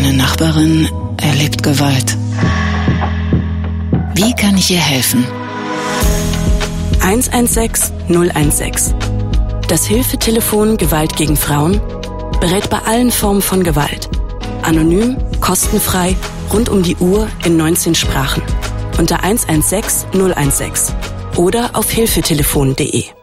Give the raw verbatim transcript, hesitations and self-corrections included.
Meine Nachbarin erlebt Gewalt. Wie kann ich ihr helfen? eins eins sechs null eins sechs. Das Hilfetelefon Gewalt gegen Frauen berät bei allen Formen von Gewalt. Anonym, kostenfrei, rund um die Uhr in neunzehn Sprachen. Unter eins eins sechs null eins sechs oder auf hilfetelefon punkt de.